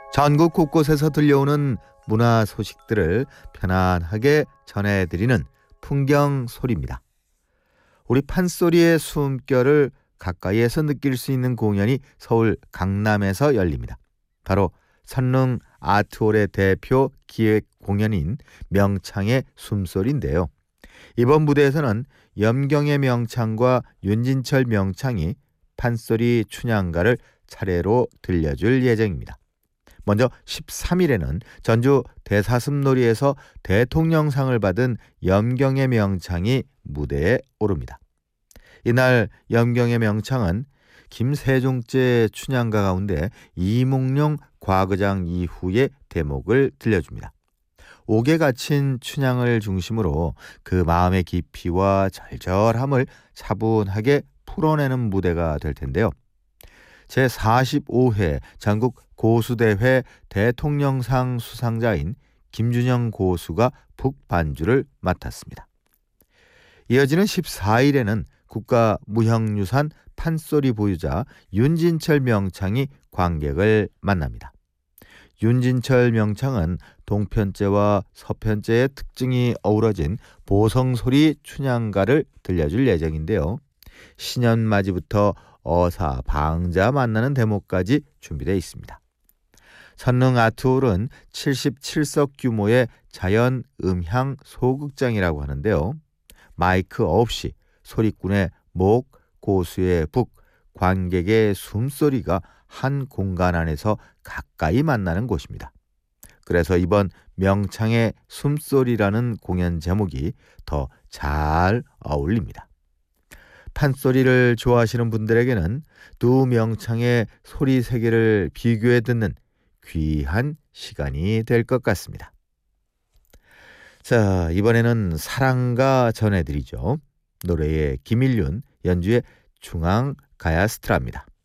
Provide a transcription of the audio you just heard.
전국 곳곳에서 들려오는 문화 소식들을 편안하게 전해드리는 풍경 소리입니다. 우리 판소리의 숨결을 가까이에서 느낄 수 있는 공연이 서울 강남에서 열립니다. 바로 선릉 아트홀의 대표 기획 공연인 명창의 숨소리인데요. 이번 무대에서는 염경의 명창과 윤진철 명창이 판소리 춘향가를 차례로 들려줄 예정입니다. 먼저 13일에는 전주 대사슴놀이에서 대통령상을 받은 염경의 명창이 무대에 오릅니다. 이날 염경의 명창은 김세종제 춘향가 가운데 이몽룡 과거장 이후의 대목을 들려줍니다. 옥에 갇힌 춘향을 중심으로 그 마음의 깊이와 절절함을 차분하게 풀어내는 무대가 될 텐데요. 제45회 전국 고수대회 대통령상 수상자인 김준영 고수가 북반주를 맡았습니다. 이어지는 14일에는 국가무형유산 판소리 보유자 윤진철 명창이 관객을 만납니다. 윤진철 명창은 동편제와 서편제의 특징이 어우러진 보성소리 춘향가를 들려줄 예정인데요. 신년맞이부터 어사, 방자 만나는 대목까지 준비되어 있습니다. 선릉 아트홀은 77석 규모의 자연 음향 소극장이라고 하는데요. 마이크 없이 소리꾼의 목, 고수의 북, 관객의 숨소리가 한 공간 안에서 가까이 만나는 곳입니다. 그래서 이번 명창의 숨소리라는 공연 제목이 더 잘 어울립니다. 판소리를 좋아하시는 분들에게는 두 명창의 소리 세계를 비교해 듣는 귀한 시간이 될 것 같습니다. 자, 이번에는 사랑가 전해드리죠. 노래의 김일륜, 연주의 중앙 가야스트라입니다.